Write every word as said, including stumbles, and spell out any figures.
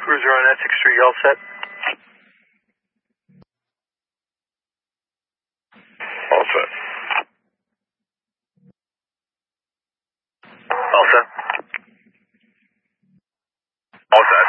Cruiser on Essex Street, all set? All set. All set? All set.